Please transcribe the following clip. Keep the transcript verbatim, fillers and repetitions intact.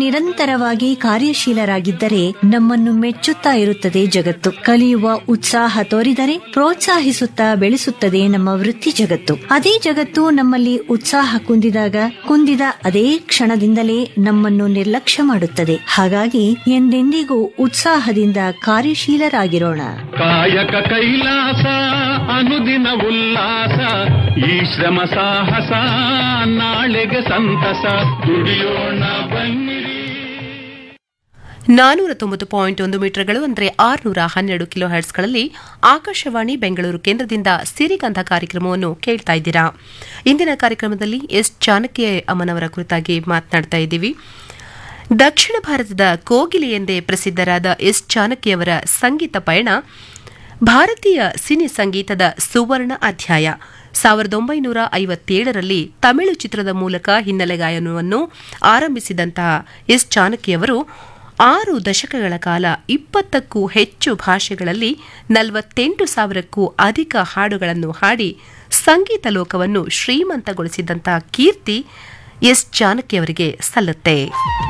ನಿರಂತರವಾಗಿ ಕಾರ್ಯಶೀಲರಾಗಿದ್ದರೆ ನಮ್ಮನ್ನು ಮೆಚ್ಚುತ್ತಾ ಇರುತ್ತದೆ ಜಗತ್ತು. ಕಲಿಯುವ ಉತ್ಸಾಹ ತೋರಿದರೆ ಪ್ರೋತ್ಸಾಹಿಸುತ್ತಾ ಬೆಳೆಸುತ್ತದೆ ನಮ್ಮ ವೃತ್ತಿ ಜಗತ್ತು. ಅದೇ ಜಗತ್ತು ನಮ್ಮಲ್ಲಿ ಉತ್ಸಾಹ ಕುಂದಿದಾಗ ಕುಂದಿದ ಅದೇ ಕ್ಷಣದಿಂದಲೇ ನಮ್ಮನ್ನು ನಿರ್ಲಕ್ಷ್ಯ ಮಾಡುತ್ತದೆ. ಹಾಗಾಗಿ ಎಂದೆಂದಿಗೂ ಉತ್ಸಾಹದಿಂದ ಕಾರ್ಯಶೀಲರಾಗಿರೋಣ. ಕಾಯಕ ಕೈಲಾಸ ಅನುದಿನ ಉಲ್ಲಾಸ, ಈ ಶ್ರಮ ಸಾಹಸ ನಾಳೆಗೆ ಸಂತಸ, ದುಡಿಯೋಣ ಬನ್ನಿರಿ. ನಾನೂರ ತೊಂಬತ್ತು ಪಾಯಿಂಟ್ ಒಂದು ಮೀಟರ್ಗಳು ಅಂದರೆ ಆರುನೂರ ಹನ್ನೆರಡು ಕಿಲೋ ಹರ್ಟ್ಸ್ಗಳಲ್ಲಿ ಆಕಾಶವಾಣಿ ಬೆಂಗಳೂರು ಕೇಂದ್ರದಿಂದ ಸಿರಿಗಂಧ ಕಾರ್ಯಕ್ರಮವನ್ನು ಕೇಳ್ತಾ ಇದ್ದೀರಾ. ಇಂದಿನ ಕಾರ್ಯಕ್ರಮದಲ್ಲಿ ಎಸ್ ಚಾಣಕ್ಯ ಅಮ್ಮನವರ ಕುರಿತಾಗಿ ಮಾತನಾಡ್ತಾ ಇದ್ದೀವಿ. ದಕ್ಷಿಣ ಭಾರತದ ಕೋಗಿಲೆ ಎಂದೇ ಪ್ರಸಿದ್ಧರಾದ ಎಸ್ ಚಾಣಕ್ಯವರ ಸಂಗೀತ ಪಯಣ ಭಾರತೀಯ ಸಿನಿ ಸಂಗೀತದ ಸುವರ್ಣ ಅಧ್ಯಾಯ. ಸಾವಿರದ ಒಂಬೈನೂರ ಐವತ್ತೇಳರಲ್ಲಿ ತಮಿಳು ಚಿತ್ರದ ಮೂಲಕ ಹಿನ್ನೆಲೆ ಗಾಯನವನ್ನು ಆರಂಭಿಸಿದಂತಹ ಎಸ್ ಚಾಣಕ್ಯವರು ಆರು ದಶಕಗಳ ಕಾಲ ಇಪ್ಪತ್ತಕ್ಕೂ ಹೆಚ್ಚು ಭಾಷೆಗಳಲ್ಲಿ ನಲವತ್ತೆಂಟು ಸಾವಿರಕ್ಕೂ ಅಧಿಕ ಹಾಡುಗಳನ್ನು ಹಾಡಿ ಸಂಗೀತ ಲೋಕವನ್ನು ಶ್ರೀಮಂತಗೊಳಿಸಿದಂತಹ ಕೀರ್ತಿ ಎಸ್ ಚಾಣಕ್ಯವರಿಗೆ ಸಲ್ಲುತ್ತೆ.